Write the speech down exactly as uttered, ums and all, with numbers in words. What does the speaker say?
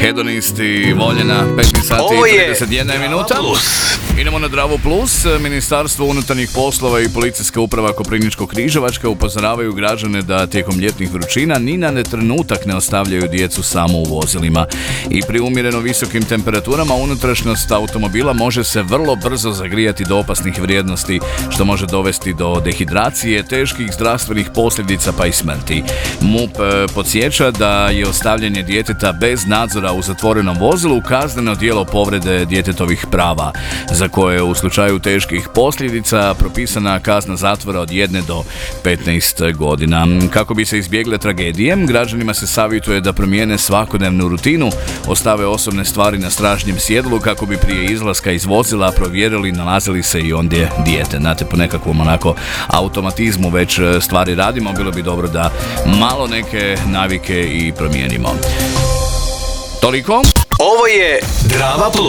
Hedonisti, voljena, petnaest sati i trideset jedna minuta. Idemo na Dravu Plus. Ministarstvo unutarnjih poslova i policijska uprava Koprivničko-križevačka upozoravaju građane da tijekom ljetnih vrućina ni na trenutak ne ostavljaju djecu samo u vozilima. I pri umjereno visokim temperaturama unutrašnjost automobila može se vrlo brzo zagrijati do opasnih vrijednosti, što može dovesti do dehidracije, teških zdravstvenih posljedica pa i smrti. MUP podsjeća da je ostavljanje djeteta bez nadzora u zatvorenom vozilu kazneno djelo povrede djetetovih prava, za koje u slučaju teških posljedica propisana kazna zatvora od jedne do petnaest godina. Kako bi se izbjegle tragedije, građanima se savjetuje da promijene svakodnevnu rutinu, ostave osobne stvari na stražnjem sjedlu kako bi prije izlaska iz vozila provjerili nalazili se i ondje dijete. Znate, po nekakvom onako automatizmu već stvari radimo, bilo bi dobro da malo neke navike i promijenimo. Toliko. Ovo je Drava Plus.